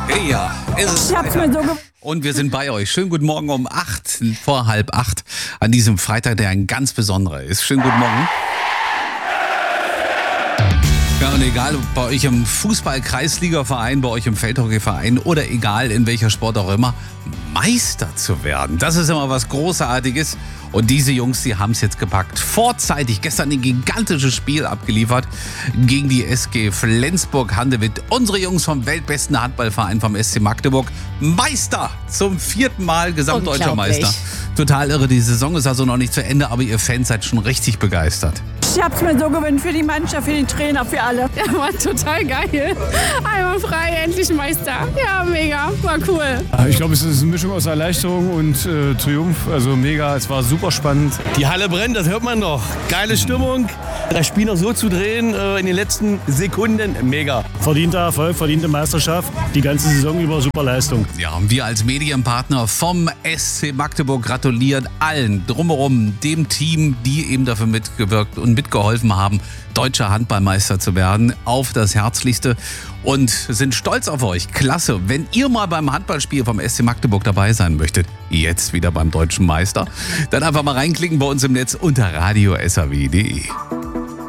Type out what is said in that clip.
Ja, ist es. Ich hab's mir so Und wir sind bei euch. Schönen guten Morgen um 8, vor 7:30 an diesem Freitag, der ein ganz besonderer ist. Schönen guten Morgen. Ja, und egal, ob bei euch im Fußball-Kreisliga-Verein, bei euch im Feldhockey-Verein oder egal in welcher Sport auch immer, Meister zu werden, das ist immer was Großartiges. Und diese Jungs, die haben es jetzt gepackt. Vorzeitig gestern ein gigantisches Spiel abgeliefert gegen die SG Flensburg-Handewitt. Unsere Jungs vom weltbesten Handballverein vom SC Magdeburg. Meister zum 4. Mal, gesamtdeutscher Meister. Total irre, die Saison ist also noch nicht zu Ende, aber ihr Fans seid schon richtig begeistert. Ich hab's mir so gewünscht für die Mannschaft, für die Trainer, für alle. Ja, war total geil. Einmal frei, endlich Meister. Ja, mega, war cool. Ich glaube, es ist eine Mischung aus Erleichterung und Triumph. Also mega, es war super spannend. Die Halle brennt, das hört man doch. Geile Stimmung. Das Spiel noch so zu drehen in den letzten Sekunden, mega. Verdienter Erfolg, verdiente Meisterschaft. Die ganze Saison über super Leistung. Ja, und wir als Medienpartner vom SC Magdeburg gratulieren allen drumherum, dem Team, die eben dafür mitgewirkt und mitgeholfen haben, deutscher Handballmeister zu werden, auf das Herzlichste und sind stolz auf euch. Klasse. Wenn ihr mal beim Handballspiel vom SC Magdeburg dabei sein möchtet, jetzt wieder beim Deutschen Meister, dann einfach mal reinklicken bei uns im Netz unter radio.saw.de.